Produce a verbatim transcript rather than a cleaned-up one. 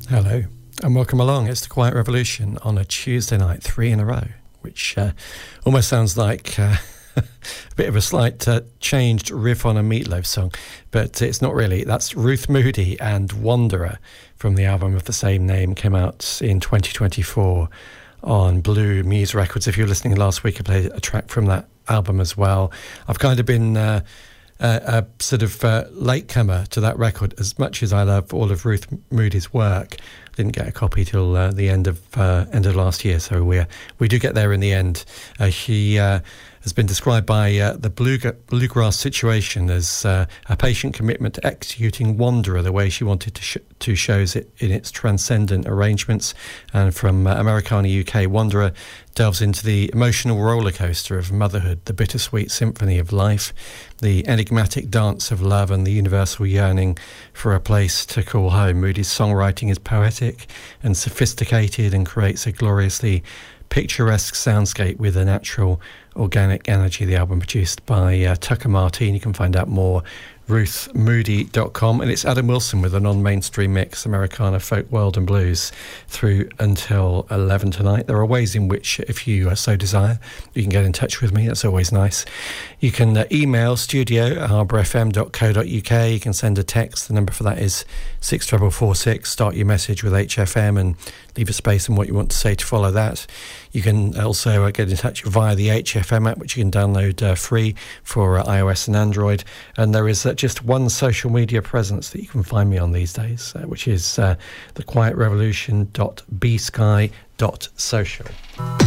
Hello, and welcome along. It's The Quiet Revolution on a Tuesday night, three in a row, which uh, almost sounds like uh, a bit of a slight uh, changed riff on a Meatloaf song, but it's not really. That's Ruth Moody and Wanderer from the album of the same name, came out in twenty twenty-four on Blue Muse Records. If you were listening last week, I played a track from that album as well. I've kind of been... Uh, Uh, a sort of uh, latecomer to that record. As much as I love all of Ruth Moody's work, I didn't get a copy till uh, the end of uh, end of last year, so we we do get there in the end. Uh, she uh, has been described by uh, the Blue, Bluegrass Situation as uh, a patient commitment to executing Wanderer the way she wanted to, sh- to shows it in its transcendent arrangements. And from uh, Americana U K, Wanderer delves into the emotional roller coaster of motherhood, the bittersweet symphony of life, the enigmatic dance of love, and the universal yearning for a place to call home. Moody's songwriting is poetic and sophisticated and creates a gloriously picturesque soundscape with a natural organic energy. The album produced by uh, Tucker Martin. You can find out more ruth moody dot com, and it's Adam Wilson with a non-mainstream mix, Americana, folk, world and blues, through until eleven tonight. There are ways in which, if you uh, so desire, you can get in touch with me. That's always nice. You can uh, email studio at harbour f m dot co dot u k. You can send a text. The number for that is six four four six. Start your message with H F M and leave a space and what you want to say to follow that. You can also uh, get in touch via the H F M app, which you can download uh, free for uh, iOS and Android. And there is uh, just one social media presence that you can find me on these days, uh, which is uh, the quiet revolution dot b sky dot social.